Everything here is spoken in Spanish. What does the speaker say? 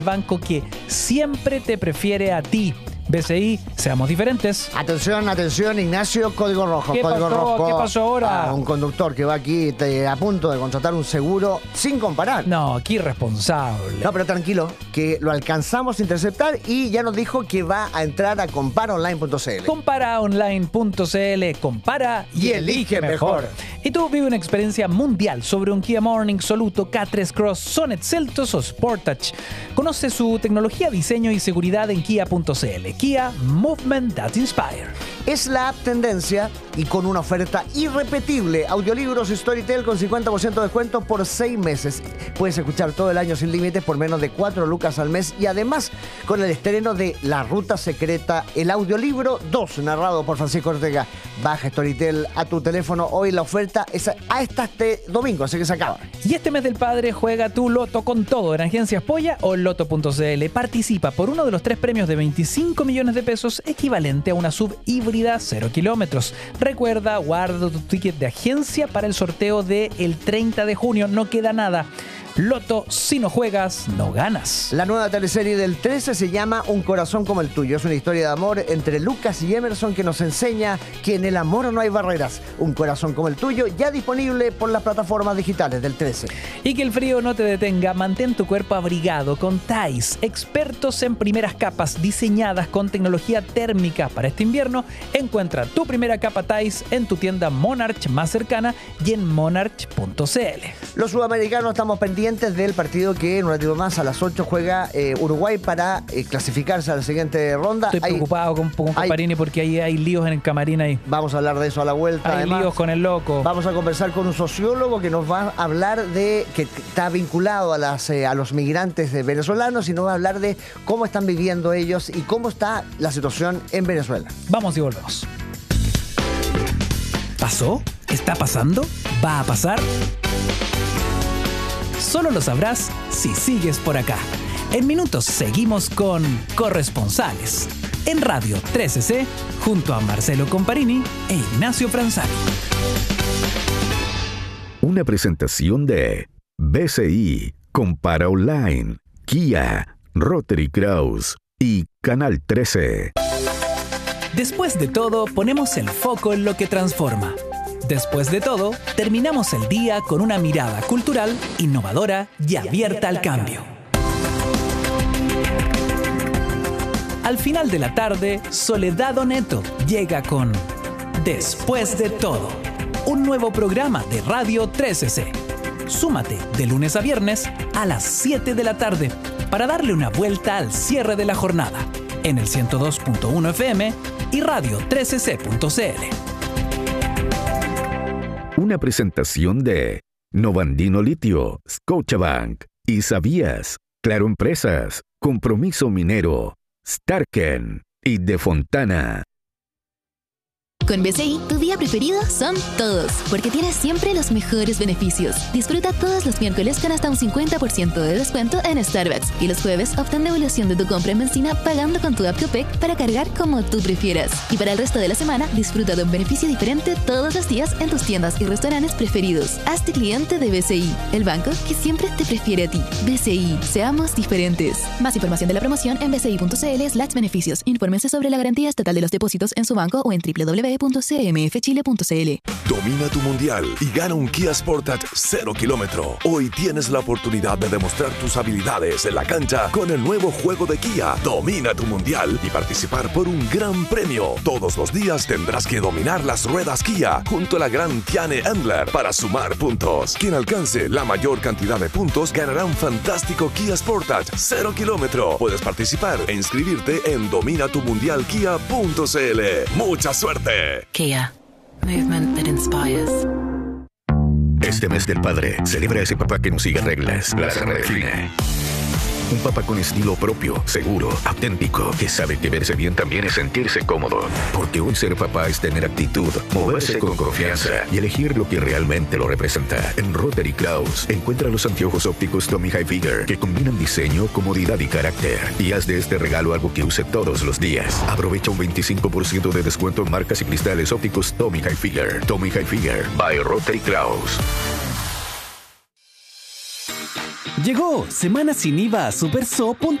banco que siempre te prefiere a ti. BCI, seamos diferentes. Atención, atención, Ignacio, código rojo. ¿Qué Código pasó? rojo. ¿Qué pasó ahora? Un conductor que va aquí a punto de contratar un seguro sin comparar. No, qué irresponsable. No, pero tranquilo, que lo alcanzamos a interceptar y ya nos dijo que va a entrar a comparaonline.cl. Comparaonline.cl, compara y elige mejor. Y tú vive una experiencia mundial sobre un Kia Morning, Soluto, K3 Cross, Sonet, Seltos o Sportage. Conoce su tecnología, diseño y seguridad en kia.cl. Kia, Movement That Inspire. Es la app tendencia y con una oferta irrepetible. Audiolibros Storytel con 50% de descuento por 6 meses. Puedes escuchar todo el año sin límites por menos de 4 lucas al mes. Y además, con el estreno de La Ruta Secreta, el audiolibro 2, narrado por Francisco Ortega. Baja Storytel a tu teléfono. Hoy la oferta es hasta este domingo, así que se acaba. Y este mes del padre juega tu loto con todo en Agencias Polla o loto.cl. Participa por uno de los 3 premios de 25 millones de pesos, equivalente a una sub híbrida 0 kilómetros. Recuerda, guarda tu ticket de agencia para el sorteo del 30 de junio. No queda nada. Loto, si no juegas, no ganas. La nueva teleserie del 13 se llama Un corazón como el tuyo. Es una historia de amor entre Lucas y Emerson que nos enseña que en el amor no hay barreras. Un corazón como el tuyo, ya disponible por las plataformas digitales del 13. Y que el frío no te detenga, mantén tu cuerpo abrigado con Thais, expertos en primeras capas diseñadas con tecnología térmica para este invierno. Encuentra tu primera capa Thais en tu tienda Monarch más cercana y en monarch.cl. Los sudamericanos estamos pendientes del partido que en un ratito más a las 8 juega Uruguay para clasificarse a la siguiente ronda. Estoy preocupado con Comparini porque ahí hay líos en el camarín ahí. Vamos a hablar de eso a la vuelta. Hay además, líos con el loco. Vamos a conversar con un sociólogo que nos va a hablar de, que está vinculado a los migrantes venezolanos y nos va a hablar de cómo están viviendo ellos y cómo está la situación en Venezuela. Vamos y volvemos. ¿Pasó? ¿Está pasando? ¿Va a pasar? Solo lo sabrás si sigues por acá. En minutos seguimos con Corresponsales en Radio 13C junto a Marcelo Comparini e Ignacio Franzani. Una presentación de BCI, Compara Online, Kia, Rotary Kraus y Canal 13. Después de todo, ponemos el foco en lo que transforma. Después de todo, terminamos el día con una mirada cultural, innovadora y abierta al cambio. Al final de la tarde, Soledad Oneto llega con Después de todo, un nuevo programa de Radio 13C. Súmate de lunes a viernes a las 7 de la tarde para darle una vuelta al cierre de la jornada en el 102.1 FM y radio 13c.cl. Una presentación de Novandino Litio, Scotiabank y ¿Sabías? Claro Empresas, Compromiso Minero, Starken y De Fontana. Con BCI, tu día preferido son todos, porque tienes siempre los mejores beneficios. Disfruta todos los miércoles con hasta un 50% de descuento en Starbucks y los jueves obtén devolución de tu compra en benzina pagando con tu app Copec para cargar como tú prefieras. Y para el resto de la semana, disfruta de un beneficio diferente todos los días en tus tiendas y restaurantes preferidos. Hazte cliente de BCI, el banco que siempre te prefiere a ti. BCI, seamos diferentes. Más información de la promoción en bci.cl/beneficios. Infórmense sobre la garantía estatal de los depósitos en su banco o en www.cmfchile.cl. Domina tu mundial y gana un Kia Sportage 0 kilómetro. Hoy tienes la oportunidad de demostrar tus habilidades en la cancha con el nuevo juego de Kia. Domina tu mundial y participar por un gran premio. Todos los días tendrás que dominar las ruedas Kia junto a la gran Tiane Endler para sumar puntos. Quien alcance la mayor cantidad de puntos ganará un fantástico Kia Sportage 0 kilómetro. Puedes participar e inscribirte en dominatumundialkia.cl. ¡Mucha suerte! Kia. Movement that inspires. Este mes del padre, celebra a ese papá que no sigue reglas, las redefine. Un papá con estilo propio, seguro, auténtico, que sabe que verse bien también es sentirse cómodo. Porque hoy ser papá es tener actitud, moverse con confianza y elegir lo que realmente lo representa. En Rotary Kraus, encuentra los anteojos ópticos Tommy Hilfiger que combinan diseño, comodidad y carácter. Y haz de este regalo algo que use todos los días. Aprovecha un 25% de descuento en marcas y cristales ópticos Tommy Hilfiger. Tommy Hilfiger by Rotary Kraus. Llegó semana sin IVA a Superso.cl.